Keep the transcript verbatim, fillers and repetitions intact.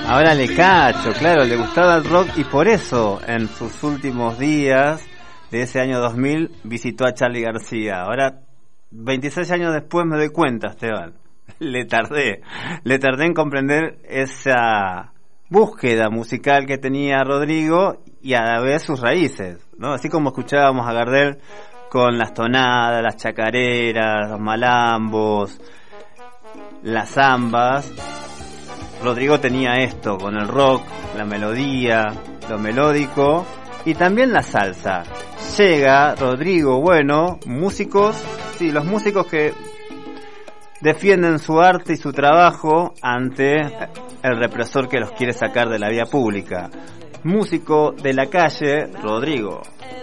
Ahora le cacho, claro, le gustaba el rock y por eso en sus últimos días de ese año dos mil visitó a Charly García. Ahora, veintiséis años después me doy cuenta, Esteban. Le tardé, le tardé en comprender esa búsqueda musical que tenía Rodrigo y a la vez sus raíces, ¿no? Así como escuchábamos a Gardel con las tonadas, las chacareras, los malambos, las zambas, Rodrigo tenía esto con el rock, la melodía, lo melódico y también la salsa. Llega Rodrigo Bueno, músicos, sí, los músicos que defienden su arte y su trabajo ante el represor que los quiere sacar de la vía pública. Músico de la calle, Rodrigo.